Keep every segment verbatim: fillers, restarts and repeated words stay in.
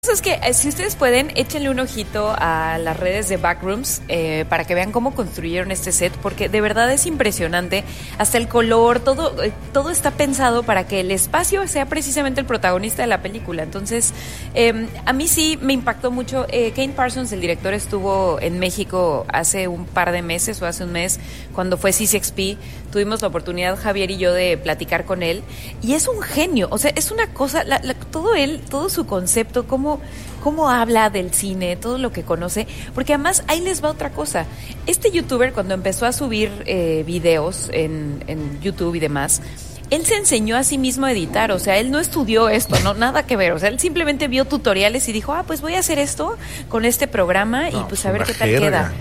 Es que si ustedes pueden, échenle un ojito a las redes de Backrooms eh, para que vean cómo construyeron este set, porque de verdad es impresionante. Hasta el color, todo, eh, todo está pensado para que el espacio sea precisamente el protagonista de la película. Entonces, eh, a mí sí me impactó mucho. Eh, Kane Parsons, el director, estuvo en México hace un par de meses o hace un mes, cuando fue C seis P. Tuvimos la oportunidad, Javier y yo, de platicar con él. Y es un genio, o sea, es una cosa, la, la, todo él, todo su concepto, cómo cómo habla del cine, todo lo que conoce, porque además ahí les va otra cosa. Este youtuber, cuando empezó a subir eh, videos en, en YouTube y demás, él se enseñó a sí mismo a editar, o sea, él no estudió esto, no, nada que ver, o sea, él simplemente vio tutoriales y dijo, ah, pues voy a hacer esto con este programa y no, pues a ver qué tal jerga. queda.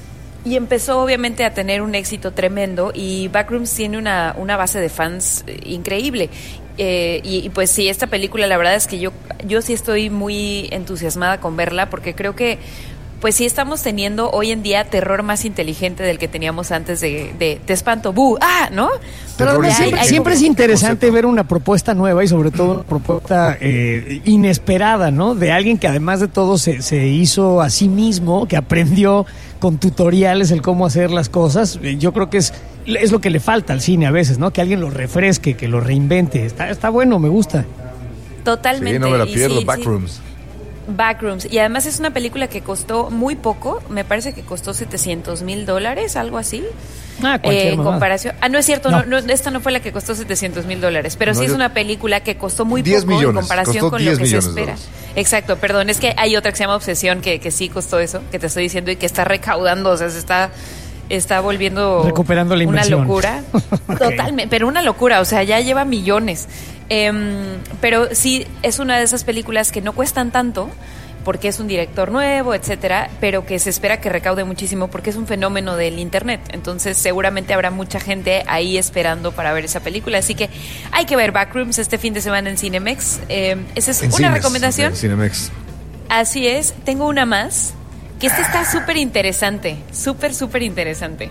Y empezó obviamente a tener un éxito tremendo y Backrooms tiene una, una base de fans increíble. Eh, y, y pues sí, esta película la verdad es que yo, yo sí estoy muy entusiasmada con verla porque creo que pues sí estamos teniendo hoy en día terror más inteligente del que teníamos antes de, de te espanto, ¡bu! ¡Ah! ¿no? Pero además siempre, hay, siempre hay, es interesante ver una propuesta nueva y sobre todo una propuesta eh, inesperada, ¿no? De alguien que además de todo se, se hizo a sí mismo, que aprendió con tutoriales el cómo hacer las cosas. Yo creo que es, es lo que le falta al cine a veces, ¿no? Que alguien lo refresque, que lo reinvente. Está, está bueno, me gusta. Totalmente. Sí, no me la pierdo, sí, Backrooms. Sí. Backrooms, y además es una película que costó muy poco, me parece que costó setecientos mil dólares, algo así. Ah, cualquier eh, en mamá. comparación. Ah, no es cierto, no. No, no, esta no fue la que costó setecientos mil dólares, pero no, sí yo... es una película que costó muy diez poco millones, en comparación con lo que se espera. Exacto, perdón, es que hay otra que se llama Obsesión que, que sí costó eso, que te estoy diciendo, y que está recaudando, o sea, se está... está volviendo recuperando la una inversión. locura. Okay. Totalmente, pero una locura, o sea, ya lleva millones. Eh, pero sí, es una de esas películas que no cuestan tanto, porque es un director nuevo, etcétera, pero que se espera que recaude muchísimo porque es un fenómeno del internet. Entonces, seguramente habrá mucha gente ahí esperando para ver esa película. Así que hay que ver Backrooms este fin de semana en Cinemex. Eh, esa es en una cines, recomendación. En Cinemex. Así es. Tengo una más, que esta está súper interesante, súper, súper interesante.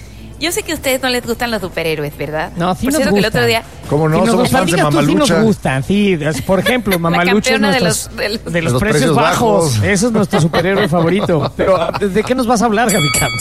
Yo sé que a ustedes no les gustan los superhéroes, ¿verdad? No, sí por nos cierto, gustan. que el otro día... ¿Cómo no? Si Somos fans de Mamalucha. Sí nos gustan, sí. Por ejemplo, Mamalucha es de nuestros, los, de los, de los, de los precios, precios bajos. bajos. Ese es nuestro superhéroe favorito. Pero, ¿de qué nos vas a hablar, Gaby Cam?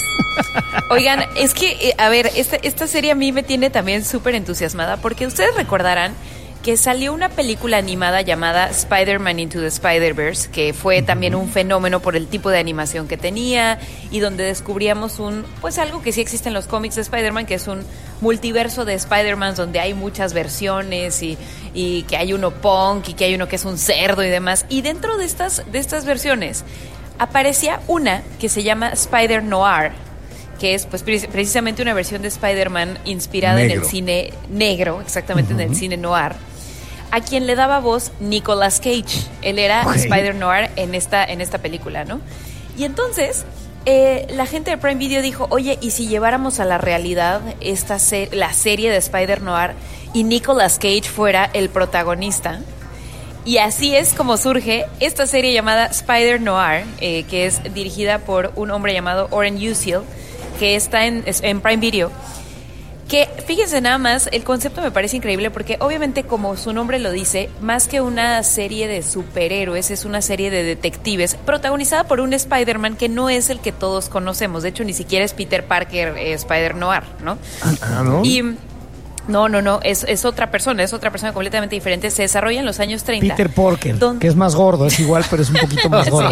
Oigan, es que, a ver, esta, esta serie a mí me tiene también súper entusiasmada porque ustedes recordarán que salió una película animada llamada Spider-Man Into the Spider-Verse, que fue también un fenómeno por el tipo de animación que tenía y donde descubríamos un, pues algo que sí existe en los cómics de Spider-Man, que es un multiverso de Spider-Man donde hay muchas versiones y, y que hay uno punk y que hay uno que es un cerdo y demás. Y dentro de estas, de estas versiones aparecía una que se llama Spider-Noir, que es pues precisamente una versión de Spider-Man inspirada negro. en el cine negro, exactamente uh-huh. en el cine noir, a quien le daba voz Nicolas Cage. Él era okay. Spider-Noir en esta, en esta película, ¿no? Y entonces, eh, la gente de Prime Video dijo, oye, ¿y si lleváramos a la realidad esta ser- la serie de Spider-Noir y Nicolas Cage fuera el protagonista? Y así es como surge esta serie llamada Spider-Noir, eh, que es dirigida por un hombre llamado Oren Uziel, que está en, en Prime Video, que fíjense nada más, el concepto me parece increíble porque obviamente como su nombre lo dice, más que una serie de superhéroes, es una serie de detectives protagonizada por un Spider-Man que no es el que todos conocemos, de hecho ni siquiera es Peter Parker, eh, Spider-Noir, ¿no? Ah, ¿no? Y... No, no, no, es, es otra persona, es otra persona completamente diferente. Se desarrolla en los años treinta. Peter Parker, Don... que es más gordo, es igual, pero es un poquito más gordo.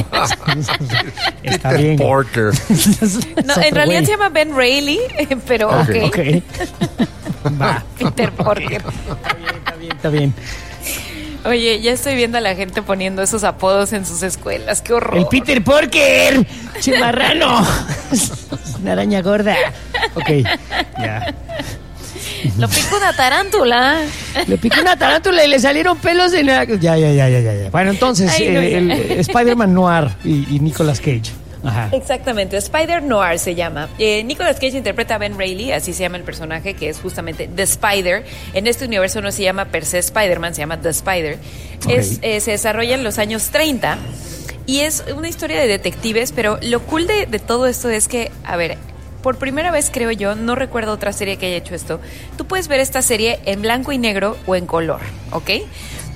Está Peter bien. Parker. No, en realidad wey. se llama Ben Reilly, pero ah, ok. okay. Va. Peter Parker. Está bien, está bien, está bien. Oye, ya estoy viendo a la gente poniendo esos apodos en sus escuelas. ¡Qué horror! ¡El Peter Parker! ¡Chimarrano! Una araña gorda. Ok, ya. Lo picó una tarántula. Le picó una tarántula y le salieron pelos en la... Ya, ya, ya, ya, ya. Bueno, entonces, Ay, no, eh, el, el Spider-Man Noir y, y Nicolas Cage. Ajá. Exactamente, Spider-Noir se llama. Eh, Nicolas Cage interpreta a Ben Reilly, así se llama el personaje, que es justamente The Spider. En este universo no se llama per se Spider-Man, se llama The Spider. Okay. Es, eh, se desarrolla en los años treinta y es una historia de detectives, pero lo cool de, de todo esto es que, a ver... Por primera vez, creo yo, no recuerdo otra serie que haya hecho esto. Tú puedes ver esta serie en blanco y negro o en color, ¿ok?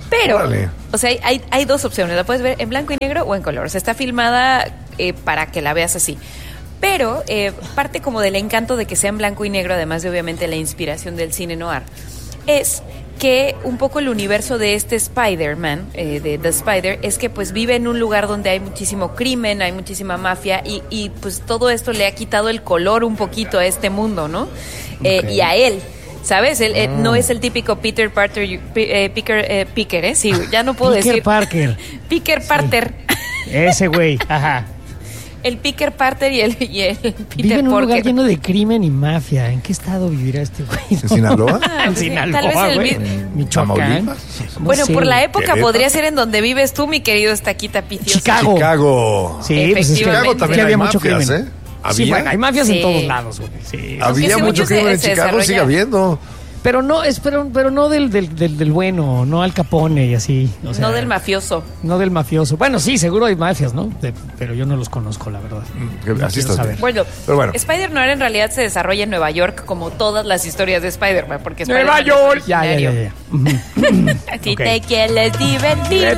Pero, Órale. o sea, hay, hay dos opciones. La puedes ver en blanco y negro o en color. O sea, está filmada eh, para que la veas así. Pero eh, parte como del encanto de que sea en blanco y negro, además de obviamente la inspiración del cine noir, es que un poco el universo de este Spider-Man, eh, de The Spider, es que pues vive en un lugar donde hay muchísimo crimen, hay muchísima mafia y, y pues todo esto le ha quitado el color un poquito a este mundo, ¿no? Eh, Okay. y a él. ¿Sabes? Él, eh, Ah. no es el típico Peter Parker, eh, Picker, eh, Picker, ¿eh? Sí, ya no puedo Peter decir. Parker. Peter Parker. Ese güey, ajá. El Picker Parker y el, y el Peter Vive en un lugar Parker. lleno de crimen y mafia. ¿En qué estado vivirá este güey? ¿En Sinaloa? Ah, En pues sí, Sinaloa, tal vez en el güey. mi- Michoacán. Tamaulipas. No Bueno, sé, por la güey. época Querétaro. podría ser en donde vives tú, mi querido Estaquita Piciosa. Chicago. Chicago. Sí, pues es que Efectivamente. Chicago también sí hay había mucho mafias, crimen. ¿eh? Sí, ¿Había? bueno, hay mafias Sí. en todos lados, güey. Sí. Había Aunque según mucho yo se- crimen en se Chicago, desarrolla- sigue habiendo. Pero no, es, pero, pero no del, del, del, del bueno, no Al Capone y así. O sea, No del mafioso. No del mafioso. Bueno, sí, seguro hay mafias, ¿no? De- pero yo no los conozco, la verdad. Que No así quiero estás saber. bien. Bueno, Pero bueno. Spider-Noir en realidad se desarrolla en Nueva York como todas las historias de Spider-Man, porque ¡Nueva Spider-Man es York! Ya, ya, ya. originario. ya. Ujú. Si Ok. te quieres divertir,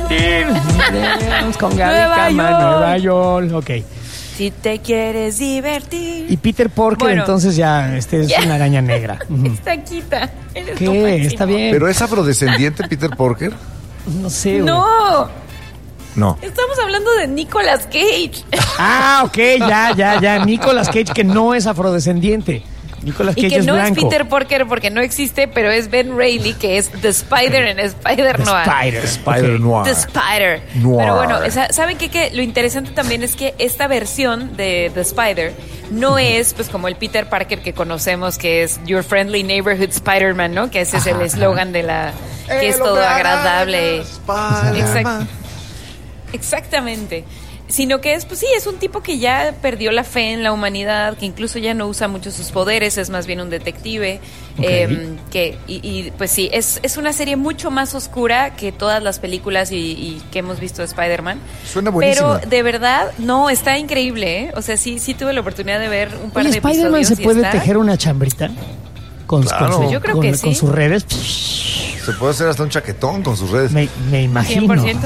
Vamos con Gaby Nueva Cama, York. Nueva York. Ok. si te quieres divertir. Y Peter Parker, Bueno. entonces ya, este es Ya. una araña negra. Ujú. Estaquita, eres ¿Qué? lo máximo. Está bien. ¿Pero es afrodescendiente Peter Parker? No sé, güey. No, No. estamos hablando de Nicolas Cage. Ah, ok, ya, ya, ya. Nicolas Cage, que no es afrodescendiente. Nicolas Y Cage que es no blanco. es Peter Parker porque no existe, pero es Ben Reilly, que es The Spider en The Spider-Noir. Spider. Spider Ok. Noir. The Spider. Noir. Pero bueno, esa- ¿saben qué? Que lo interesante también es que esta versión de The Spider no es pues como el Peter Parker que conocemos, que es Your Friendly Neighborhood Spider-Man, ¿no? Que ese es el eslogan de la... que es todo agradable. Exact- Exactamente. Sino que es, pues sí, es un tipo que ya perdió la fe en la humanidad, que incluso ya no usa mucho sus poderes, es más bien un detective. Ok. eh, que, y, y, pues sí, es, es una serie mucho más oscura que todas las películas y, y que hemos visto de Spider-Man. Suena buenísima. Pero de verdad, no, está increíble, ¿eh? O sea, sí, sí tuve la oportunidad de ver un par Oye, de episodios. ¿Spider-Man se y puede está- tejer una chambrita? Con, Claro. con, su- Yo creo con- que con sí. sus redes. Se puede hacer hasta un chaquetón con sus redes. Me, me imagino. cien por ciento.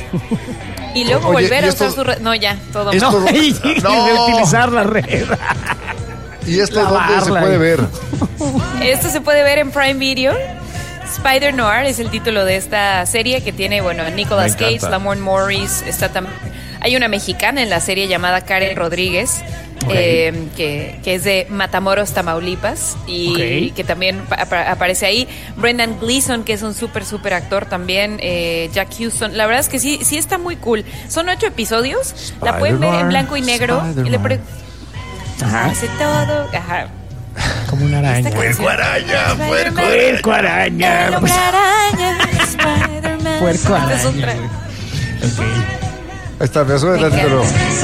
Y luego Oye, volver ¿y a esto- usar su red. No, ya, todo Esto- mal. No, y, y No. reutilizar la red. ¿Y esto dónde se Lavarla puede y- ver? Esto se puede ver en Prime Video. Spider Noir es el título de esta serie que tiene, bueno, Nicolas Me Cage, encanta. Lamorne Morris, está también... Hay una mexicana en la serie llamada Karen Rodríguez, Ok. eh, que, que es de Matamoros, Tamaulipas, y Ok. que también pa- apa- aparece ahí. Brendan Gleeson, que es un súper, súper actor también. eh, Jack Houston. La verdad es que sí, sí está muy cool. Son ocho episodios. La pueden ver en Spider-Noir, blanco y negro. Y le Spider-Noir. pre- Ajá. hace todo. Ajá. Como una araña. Esta Puerco araña, puerco Spider-Man. Puerco araña. El hombre araña, Spider-Man. Puerco Esta es otra. araña. Ok. Ahí está, me sube Me tantito.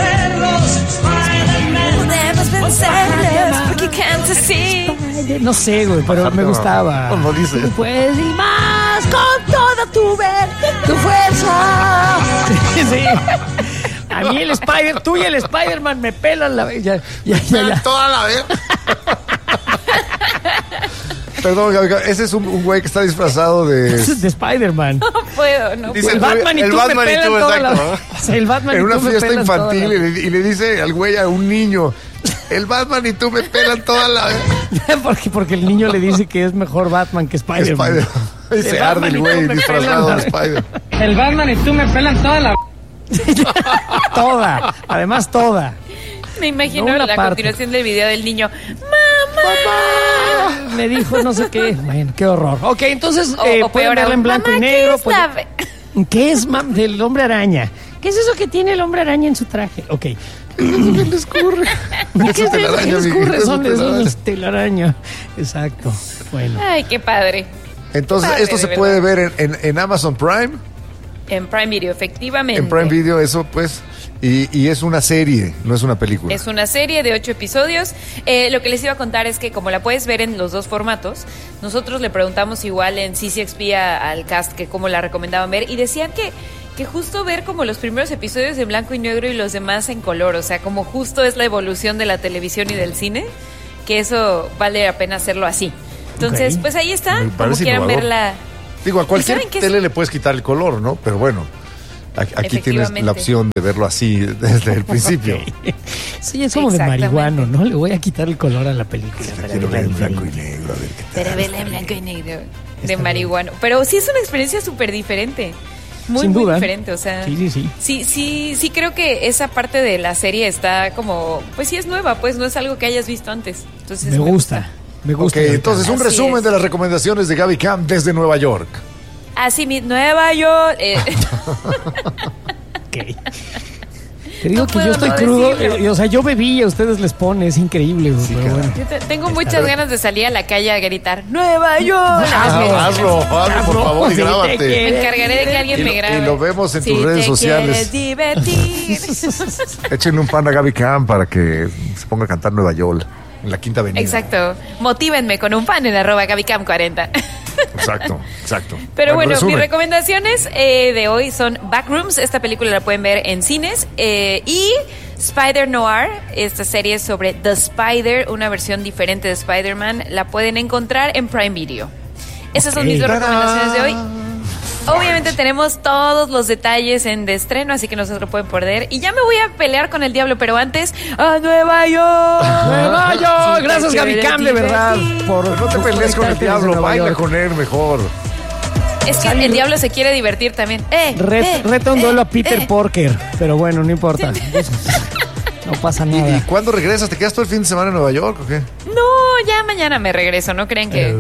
Podemos vencerlos porque cantas así. No sé, güey, pero me No, gustaba. no, no dice. Tú puedes y más con toda tu ver, tu fuerza. Sí. A mí el Spider, tú y el Spider-Man me pelan la... Ya, ya, ya, ya. Toda la vez. Perdón, Gaby, ese es un, un güey que está disfrazado de... De Spider-Man. No puedo, no Dice puedo. El Batman y el tú Batman me y pelan tú, toda la... exacto. O sea, el Batman en y una tú me fiesta pelan toda infantil la- y, le, y le dice al güey a un niño, el Batman y tú me pelan toda la vez. porque, porque el niño le dice que es mejor Batman que Spider-Man. Spider. Y El se Batman arde el y tú güey me disfrazado pelan de la- Spider. El Batman y tú me pelan toda la... Toda, además toda. Me imagino No una la parte. continuación del video del niño. ¡Mamá! Me dijo no sé qué. Bueno, qué horror. Ok, entonces O, eh, o pueden peor verla aún, en blanco "Mamá, y ¿qué negro. es pues- la ve-?" ¿Qué es mam, del hombre araña? ¿Qué es eso que tiene el hombre araña en su traje? Ok. ¿Qué le escurre? ¿Qué Es su es eso? telaraña, ¿Qué les amiguito, ocurre? es su Son telaraña. es telaraña. Exacto. Bueno. Ay, qué padre. Entonces, Padre, esto de se verdad. puede ver en, en- en Amazon Prime. En Prime Video, efectivamente. En Prime Video, eso pues. Y, y es una serie, no es una película. Es una serie de ocho episodios. Eh, lo que les iba a contar es que como la puedes ver en los dos formatos, nosotros le preguntamos igual en C C X P a- al cast que cómo la recomendaban ver y decían que, que justo ver como los primeros episodios en blanco y negro y los demás en color, o sea, como justo es la evolución de la televisión y del cine, que eso vale la pena hacerlo así. Entonces, Ok. pues ahí está, Me como parece quieran innovador. verla Digo, a cualquier saben qué es? tele le puedes quitar el color, ¿no? Pero bueno, aquí, aquí tienes Efectivamente. la opción de verlo así desde el principio. Sí, es como de Exactamente. marihuano, ¿no? Le voy a quitar el color a la película. para Quiero verla ver en blanco y diferente. negro, a ver qué tal. Pero vela en blanco y negro. De Está marihuano. Pero sí es una experiencia súper diferente. Muy, Sin muy duda. diferente. O sea, Sí, sí, sí. sí, sí, sí creo que esa parte de la serie está como, pues sí es nueva, pues no es algo que hayas visto antes. Entonces Me gusta. Me gusta. Ok, entonces un Así resumen es. de las recomendaciones de Gaby Cam desde Nueva York. Así mi Nueva York. eh, Ok. Te digo No que puedo yo estoy no crudo. decirlo. eh, o sea, yo bebí y a ustedes les pone. Es increíble, güey, pero caray. bueno. yo te- tengo muchas ganas de salir a la calle a gritar Nueva York. Hazlo, hazlo, hazlo, por favor, y Sí, te grábate. quiero. Me encargaré de que alguien Y me lo- grabe. y lo vemos en Si tus redes te sociales. quieres divertir. Échenle un pan a Gaby Cam para que se ponga a cantar Nueva York en la Quinta Avenida. Exacto. Motívenme con un fan en arroba Gabicam cuarenta. Exacto, exacto. Pero bueno, resumen. mis recomendaciones eh, de hoy son Backrooms. Esta película la pueden ver en cines. eh, y Spider Noir, esta serie sobre The Spider, una versión diferente de Spider-Man. La pueden encontrar en Prime Video. Esas son mis dos recomendaciones de hoy. Obviamente tenemos todos los detalles en de estreno, así que no se lo pueden perder. Y ya me voy a pelear con el diablo, pero antes, ¡a Nueva York! Nueva York. Si Gracias, te Gaby quieres Cam, de verdad. divertir. Por, Pues no te por pelees con el conectarte desde diablo, Nueva baila York. con él mejor. Es que el diablo se quiere divertir también. Eh, Ret- eh, reta un eh, duelo a Peter eh. Porker, pero bueno, no importa. No pasa ¿Y, y nada. cuándo regresas? ¿Te quedas todo el fin de semana en Nueva York o qué? No, ya mañana me regreso, ¿no creen que...?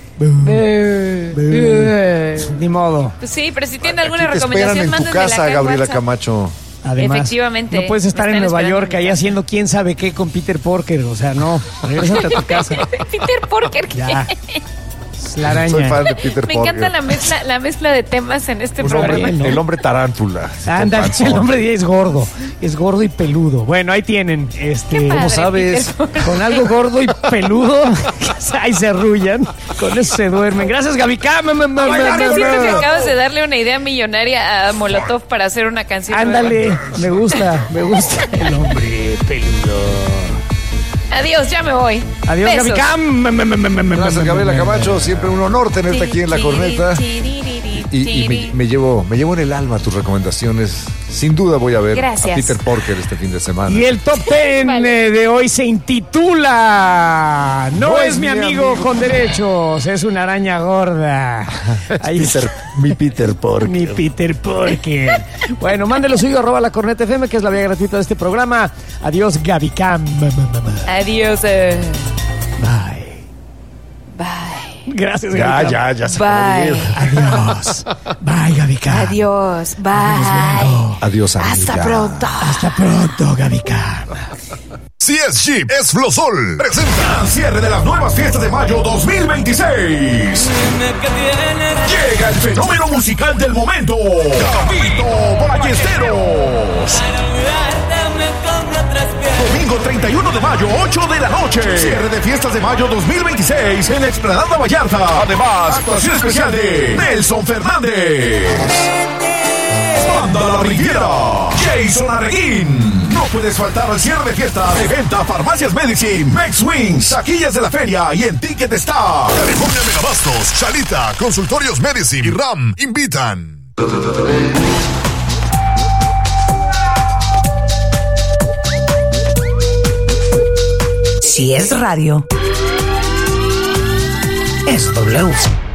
Eh, eh, Ni modo. Pues sí, pero si tienen Aquí alguna te esperan recomendación, en tu mándenmela casa, acá en Gabriela WhatsApp. Camacho. Además, Efectivamente, no puedes me estar en están Nueva esperando York en ahí mi casa. haciendo quién sabe qué con Peter Porker. O sea, no. Regrésate a tu casa. Peter Porker. Ya. Es la araña. Soy fan de Peter Me Porker. encanta la mezcla, la mezcla de temas en este Un programa. hombre- bien, ¿no? El hombre tarántula. Anda, Con panzón. el hombre de es gordo. Es gordo y peludo. Bueno, ahí tienen. Este, Qué padre, como sabes, Peter Porker. con algo gordo y peludo, ahí se arrullan. Con eso se duermen. Gracias, Gaby Cam. Ahora siento que acabas de darle una idea millonaria a Molotov para hacer una canción. Ándale, nueva. me gusta, me gusta. El hombre peludo. Adiós, ya me voy. Adiós, Besos. Gaby Cam. Gracias, Gabriela Camacho. Siempre un honor tenerte aquí en La Corneta. Y, y me, me llevo me llevo en el alma tus recomendaciones. Sin duda voy a ver Gracias. a Peter Porker este fin de semana. Y el top ten Vale. eh, de hoy se intitula No, No es mi amigo, amigo. con derechos, es una araña gorda. Ahí Peter, mi Peter Porker. Mi Peter Porker. Bueno, mándelo suyo, arroba la Corneta F M, que es la vía gratuita de este programa. Adiós, Gaby Cam. Adiós. eh. Bye. Bye. Gracias, Ya, Gaby Cam. ya, ya se Bye. acabó de ir. Adiós. Bye, Gaby Cam. Adiós. Bye. Adiós, amiga. Hasta pronto. Hasta pronto, Gaby Cam. Si es Jeep, es Flosol. Presenta el cierre de las nuevas fiestas de mayo dos mil veintiséis. Llega el fenómeno musical del momento, Gabito Ballesteros. Domingo treinta y uno de mayo, ocho de la noche. Cierre de fiestas de mayo dos mil veintiséis en la Explanada Vallarta. Además, actuación especial de Nelson Fernández. Banda La Riviera, Jason Arreguín. No puedes faltar al cierre de fiesta de venta Farmacias Medicine, Mex Wings, taquillas de la feria y en Ticket Star. California Megabastos, Chalita, Consultorios Medicine y RAM invitan. Si es radio, es W.